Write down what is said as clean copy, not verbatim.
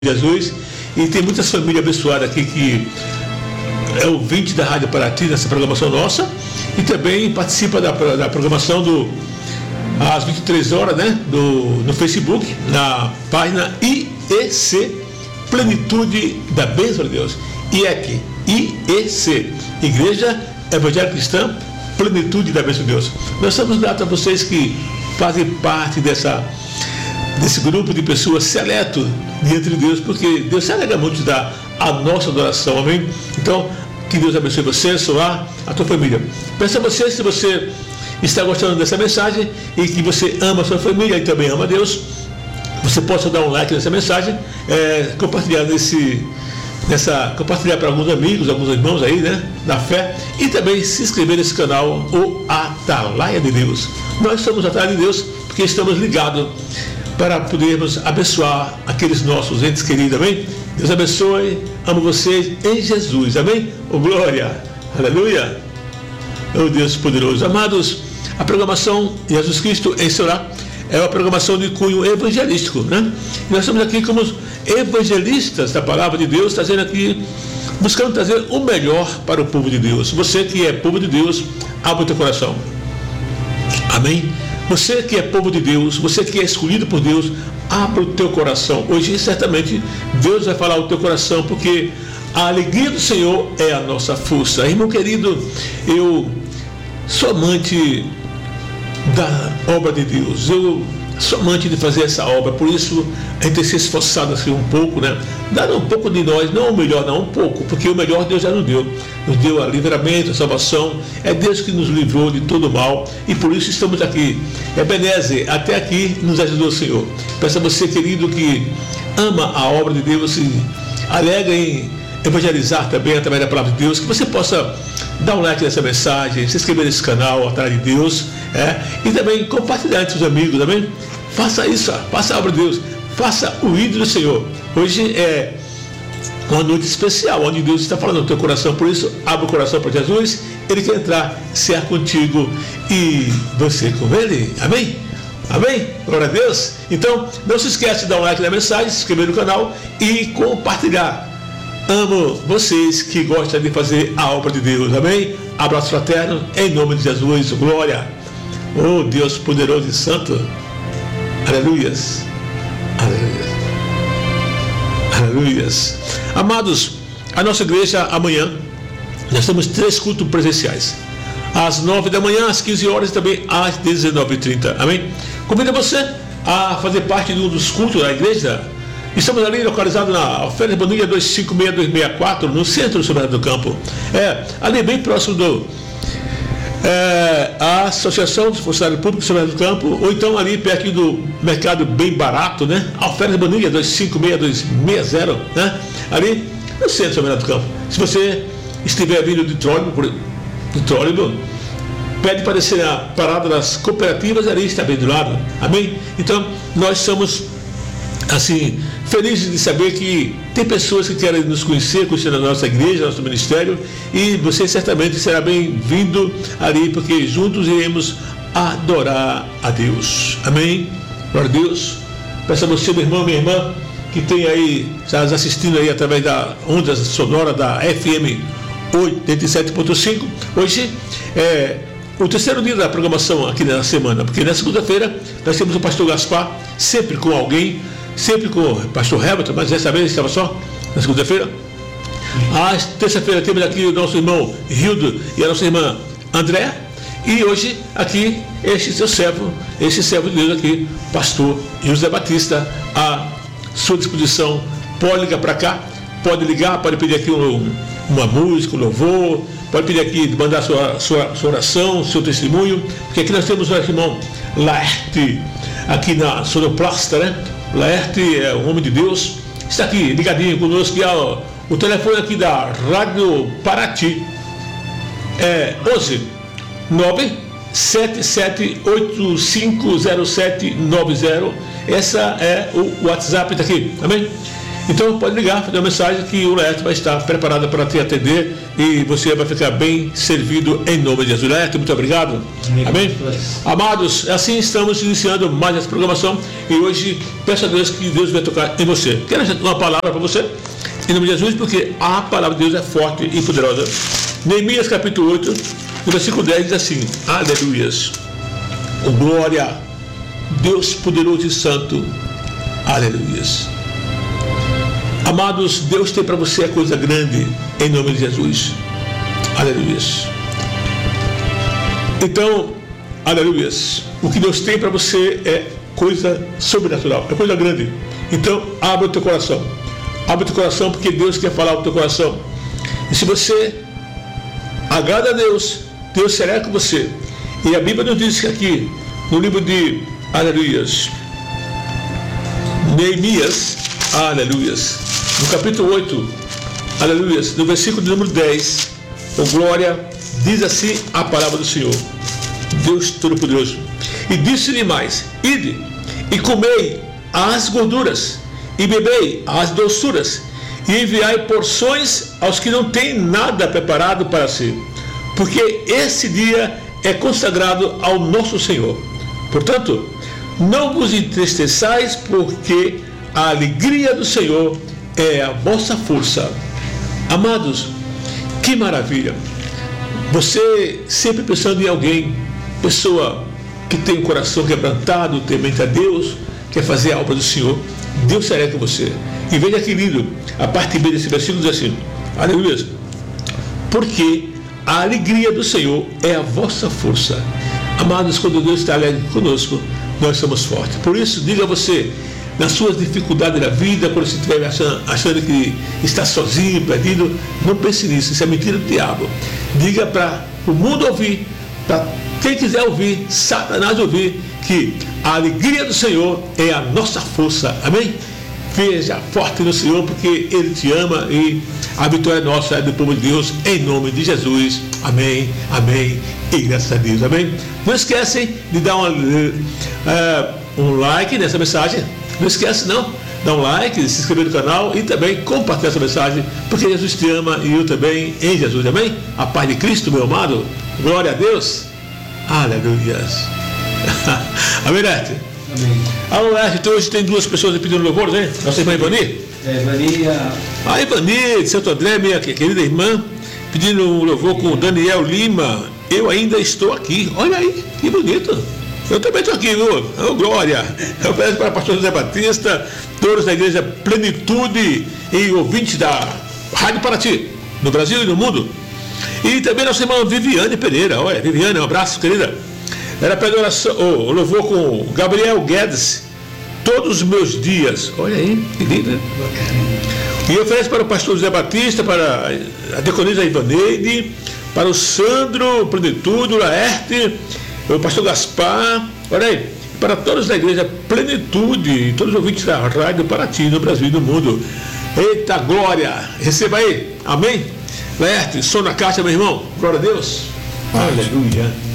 Jesus, e tem muitas famílias abençoadas aqui que é ouvinte da Rádio Paraty nessa programação nossa, e também participa da programação às 23 horas, né, no Facebook, na página IEC, Plenitude da Bênção de Deus. IEC, Igreja Evangélica Cristã, Plenitude da Bênção de Deus. Nós estamos gratos a vocês que fazem parte desse grupo de pessoas seleto diante de Deus, porque Deus se alegra muito da nossa adoração, amém? Então, que Deus abençoe você, a tua família. Peço a você, se você está gostando dessa mensagem e que você ama a sua família e também ama a Deus, você possa dar um like nessa mensagem, compartilhar compartilhar para alguns amigos, alguns irmãos aí, né, da fé, e também se inscrever nesse canal, o Atalaia de Deus. Nós somos Atalaia de Deus porque estamos ligados para podermos abençoar aqueles nossos entes queridos, amém? Deus abençoe, amo vocês em Jesus, amém? Oh, glória, aleluia, oh Deus poderoso. Amados, a programação Jesus Cristo em seu lar é uma programação de cunho evangelístico, né? E nós estamos aqui como evangelistas da palavra de Deus, buscando trazer o melhor para o povo de Deus. Você que é povo de Deus, abra o teu coração, amém? Você que é povo de Deus, você que é escolhido por Deus, abra o teu coração. Hoje, certamente, Deus vai falar o teu coração, porque a alegria do Senhor é a nossa força. Irmão querido, eu sou amante da obra de Deus. Eu sou amante de fazer essa obra, por isso a gente tem se esforçado assim um pouco, né? Dando um pouco de nós, não o melhor, não, um pouco, porque o melhor Deus já nos deu a livramento, a salvação. É Deus que nos livrou de todo mal e por isso estamos aqui. Ebenezer, até aqui nos ajudou o Senhor. Peço a você, querido, que ama a obra de Deus, se alegra em evangelizar também através da palavra de Deus, que você possa dar um like nessa mensagem, se inscrever nesse canal, atrás de Deus, e também compartilhar entre os amigos, também. Faça isso, faça a obra de Deus, faça o ídolo do Senhor. Hoje é uma noite especial, onde Deus está falando no teu coração, por isso abre o coração para Jesus, Ele quer entrar, ser contigo e você com Ele, amém? Amém? Glória a Deus. Então, não se esqueça de dar um like na mensagem, se inscrever no canal e compartilhar. Amo vocês que gostam de fazer a obra de Deus, amém? Abraço fraterno, em nome de Jesus, glória. Oh Deus poderoso e santo, aleluias, aleluias, aleluias. Amados, a nossa igreja amanhã, nós temos 3 cultos presenciais, às 9 da manhã, às 15 horas e também às 19h30, amém? Convido você a fazer parte de um dos cultos da igreja. Estamos ali localizados na Alferes Bonilha 256-264, no centro do São Bernardo do Campo. Ali bem próximo a Associação dos Funcionários Públicos do São Bernardo do Campo, ou então ali perto do mercado bem barato, né? Alferes Bonilha 256-260, né? Ali no centro do São Bernardo do Campo. Se você estiver vindo de trólebus, pede para descer a parada das cooperativas, ali está bem do lado, amém? Então, nós somos assim, felizes de saber que tem pessoas que querem nos conhecer a nossa igreja, nosso ministério, e você certamente será bem-vindo ali, porque juntos iremos adorar a Deus, amém? Glória a Deus. Peço a você, meu irmão, minha irmã, que tem aí, está assistindo aí através da onda sonora da FM 87.5, hoje é o terceiro dia da programação aqui na semana, porque na segunda-feira nós temos o pastor Gaspar, sempre com alguém, sempre com o pastor Herbert, mas dessa vez estava só na segunda-feira. A terça-feira temos aqui o nosso irmão Hildo e a nossa irmã André, e hoje aqui esse servo de Deus aqui, pastor José Batista, à sua disposição. Pode ligar para cá, pode ligar, pode pedir aqui uma música, um louvor, pode pedir aqui, mandar sua oração, seu testemunho, porque aqui nós temos o nosso irmão Laerte, aqui na sonoplasta, né? Laerte é um homem de Deus, está aqui ligadinho conosco, e o telefone aqui da Rádio Paraty é 11-977-850790, essa é o WhatsApp daqui, amém? Então pode ligar, fazer uma mensagem que o Laerte vai estar preparado para te atender e você vai ficar bem servido em nome de Jesus. Laerte, muito obrigado. Amém? Amados, assim estamos iniciando mais essa programação e hoje peço a Deus que Deus vai tocar em você. Quero uma palavra para você em nome de Jesus, porque a palavra de Deus é forte e poderosa. Neemias capítulo 8, no versículo 10 diz assim: aleluias, oh, glória, Deus poderoso e santo, aleluias. Amados, Deus tem para você a coisa grande em nome de Jesus, aleluias. Então, aleluias, o que Deus tem para você é coisa sobrenatural, é coisa grande. Então, abre o teu coração, porque Deus quer falar no teu coração. E se você agrada a Deus, Deus será com você. E a Bíblia nos diz que aqui, no livro de aleluias, Neemias, aleluias, no capítulo 8, aleluias, no versículo número 10, oh, glória, diz assim a palavra do Senhor, Deus Todo-Poderoso. E disse-lhe mais: ide e comei as gorduras, e bebei as doçuras, e enviai porções aos que não têm nada preparado para si, porque esse dia é consagrado ao nosso Senhor. Portanto, não vos entristeçais, porque a alegria do Senhor é a vossa força. Amados, que maravilha! Você sempre pensando em alguém, pessoa que tem o coração quebrantado, temente a Deus, quer fazer a obra do Senhor, Deus será com você. E veja que lindo, a parte B desse versículo diz assim, aleluia, porque a alegria do Senhor é a vossa força. Amados, quando Deus está alegre conosco, nós somos fortes. Por isso, diga a você, nas suas dificuldades da vida, quando você estiver achando que está sozinho, perdido, não pense nisso, isso é mentira do diabo. Diga para o mundo ouvir, para quem quiser ouvir, Satanás ouvir, que a alegria do Senhor é a nossa força. Amém? Veja forte no Senhor, porque Ele te ama e a vitória é nossa, é do povo de Deus, em nome de Jesus. Amém, amém e graças a Deus. Amém? Não esquecem de dar um like nessa mensagem. Não esquece não, dá um like, se inscrever no canal e também compartilhar essa mensagem, porque Jesus te ama e eu também em Jesus. Amém? A paz de Cristo, meu amado. Glória a Deus. Aleluia. Amém, Lerte? Amém. Alô, Lerte, então hoje tem duas pessoas pedindo louvor, né? Nossa irmã Ivani? Ivani. A Ivani de Santo André, minha querida irmã, pedindo um louvor com o Daniel Lima. Eu ainda estou aqui. Olha aí, que bonito. Eu também estou aqui, viu? Oh, glória. Eu peço para o pastor José Batista, todos da igreja Plenitude e ouvintes da Rádio Paraty, no Brasil e no mundo. E também nossa irmã Viviane Pereira. Olha, Viviane, um abraço, querida. Ela pede oração, louvor com Gabriel Guedes, todos os meus dias. Olha aí, que lindo, né? E oferece para o pastor José Batista, para a diaconisa Ivaneide, para o Sandro Plenitude, o Laerte, o pastor Gaspar, olha aí, para todos da igreja Plenitude, todos os ouvintes da Rádio Paraty, no Brasil e no mundo. Eita glória! Receba aí, amém? Laerte, som na caixa, meu irmão, glória a Deus. Aleluia.